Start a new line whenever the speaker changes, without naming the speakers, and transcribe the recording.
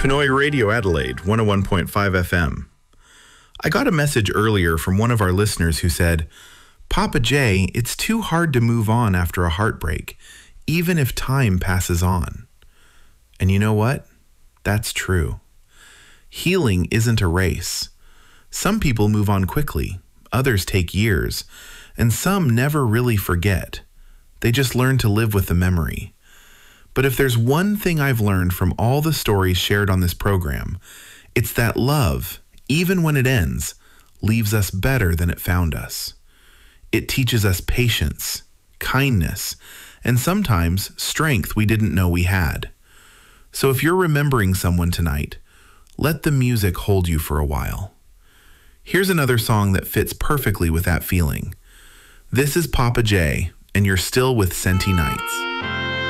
Pinoy Radio Adelaide, 101.5 FM. I got a message earlier from one of our listeners who said, Papa J, it's too hard to move on after a heartbreak, even if time passes on. And you know what? That's true. Healing isn't a race. Some people move on quickly, others take years, and some never really forget. They just learn to live with the memory. But if there's one thing I've learned from all the stories shared on this program, it's that love, even when it ends, leaves us better than it found us. It teaches us patience, kindness, and sometimes strength we didn't know we had. So if you're remembering someone tonight, let the music hold you for a while. Here's another song that fits perfectly with that feeling. This is Papa J, and you're still with Senti Nights.